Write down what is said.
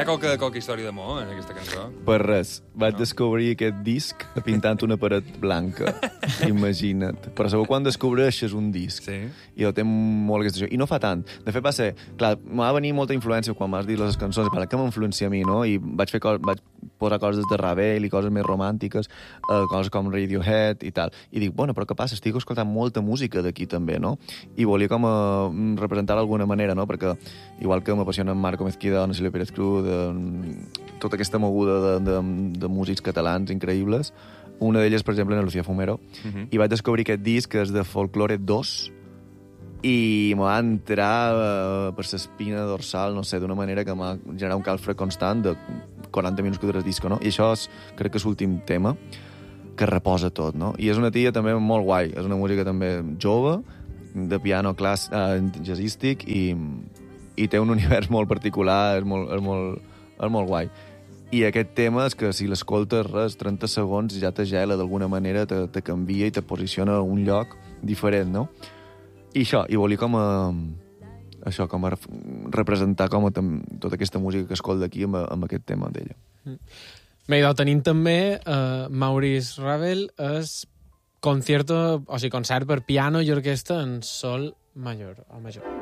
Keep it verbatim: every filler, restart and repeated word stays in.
ha qualque, qualque història d'amor en aquesta cançó? Per res. Vaig no. descobrir aquest disc pintant una paret blanca. Imagina't. Però segur quan descobreixes un disc. Sí. I jo té molt aquesta... I no fa tant. De fet, va ser... Clar, m'ha va venir molta influència quan m'has dit les cançons. Per què m'influencia a mi, no? I vaig fer cos... vaig posar coses de Ravel i coses més romàntiques, eh, coses com Radiohead i tal. I dic, bueno, però què passa? Estic escoltant molta música d'aquí també, no? I volia com a representar d'alguna manera, no? Perquè igual que m'apassiona Marco Mezquida, Ana Silvia Pérez Cruz, de, tota aquesta moguda de, de, de músics catalans increïbles, una d'elles, per exemple, és Lucía Fumero, uh -huh. i vaig descobrir aquest disc que és de Folklore dos, i m'ha entrar uh, per l'espina dorsal, no sé, d'una manera que m'ha generat un calfre constant de quaranta minuts que dura el disco, no? I això és, crec que és l'últim tema que reposa tot, no? I és una tia també molt guai, és una música també jove, de piano clàssic, uh, jazzístic, i, i té un univers molt particular, és molt, és molt, és molt guai. I aquest tema és que si l'escoltes res, trenta segons ja te gela d'alguna manera, te, te canvia i te posiciona a un lloc diferent, no? I això, i volia com a... això, com a representar com a tota aquesta música que escolta aquí amb, amb aquest tema d'ella. Bé, doncs tenim també uh, Maurice Ravel, és concierto, o sigui, concert per piano i orquestra en sol major, o major.